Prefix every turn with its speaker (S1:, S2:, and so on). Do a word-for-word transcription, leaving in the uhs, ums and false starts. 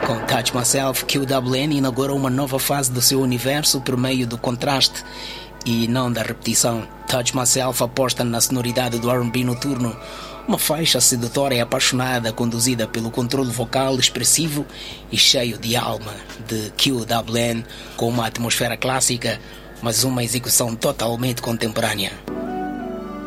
S1: Com Touch Myself, Q W N inaugura uma nova fase do seu universo por meio do contraste e não da repetição. Touch Myself aposta na sonoridade do R and B noturno, uma faixa sedutora e apaixonada conduzida pelo controle vocal expressivo e cheio de alma de Q W N, com uma atmosfera clássica, mas uma execução totalmente contemporânea.